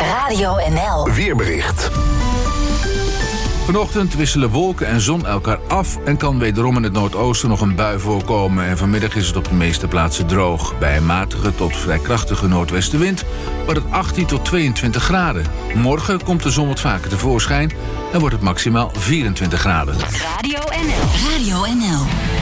Radio NL. Weerbericht. Vanochtend wisselen wolken en zon elkaar af en kan wederom in het noordoosten nog een bui voorkomen. En vanmiddag is het op de meeste plaatsen droog. Bij een matige tot vrij krachtige noordwestenwind wordt het 18 tot 22 graden. Morgen komt de zon wat vaker tevoorschijn en wordt het maximaal 24 graden. Radio NL. Radio NL.